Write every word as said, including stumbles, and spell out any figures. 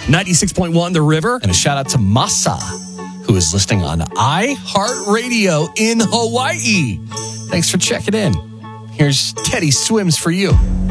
ninety-six point one The River. And a shout out to Masa, who is listening on iHeartRadio in Hawaii. Thanks for checking in. Here's Teddy Swims for you.